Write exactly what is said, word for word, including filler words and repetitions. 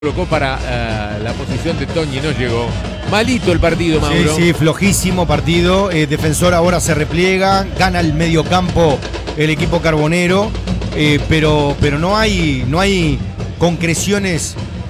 colocó para uh, la posición de Toñi, no llegó. Malito el partido, Mauro. Sí, sí, flojísimo partido. Eh, Defensor ahora se repliega, gana el mediocampo el equipo carbonero, eh, pero, pero no hay, no hay concreciones